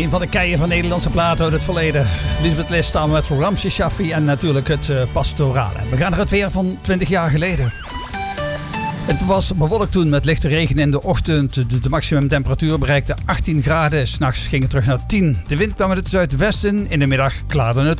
Een van de keien van Nederlandse platen uit het verleden. Lisbeth List samen met Ramses Shaffi en natuurlijk het pastorale. We gaan naar het weer van 20 jaar geleden. Het was bewolkt toen met lichte regen in de ochtend. De maximumtemperatuur bereikte 18 graden. 's Nachts ging het terug naar 10. De wind kwam uit het zuidwesten. In de middag klaarde het